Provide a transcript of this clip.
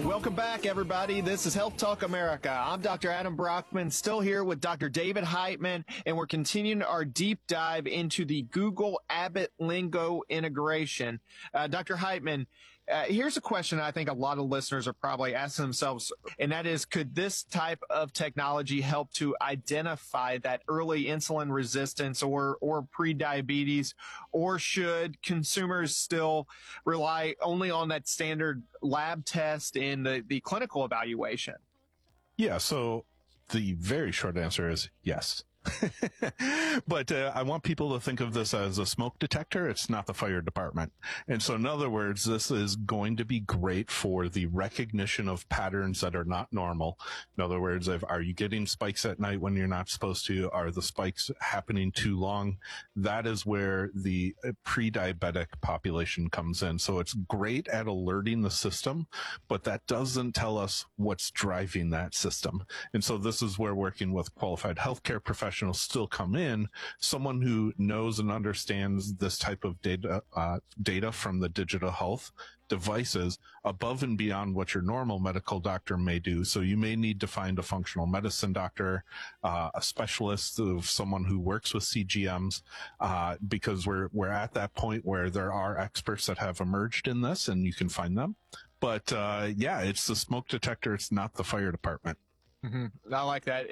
Welcome back, everybody. This is Health Talk America. I'm Dr. Adam Brockman, still here with Dr. David Heitman, and we're continuing our deep dive into the Google Abbott Lingo integration. Dr. Heitman, here's a question I think a lot of listeners are probably asking themselves, and that is, could this type of technology help to identify that early insulin resistance or pre-diabetes, or should consumers still rely only on that standard lab test in the clinical evaluation? Yeah, so the very short answer is yes. But I want people to think of this as a smoke detector. It's not the fire department. And so in other words, this is going to be great for the recognition of patterns that are not normal. In other words, are you getting spikes at night when you're not supposed to? Are the spikes happening too long? That is where the pre-diabetic population comes in. So it's great at alerting the system, but that doesn't tell us what's driving that system. And so this is where working with qualified healthcare professionals still come in, someone who knows and understands this type of data from the digital health devices above and beyond what your normal medical doctor may do. So you may need to find a functional medicine doctor, a specialist, of someone who works with CGMs, because we're at that point where there are experts that have emerged in this, and you can find them. But yeah, it's the smoke detector. It's not the fire department. I like that.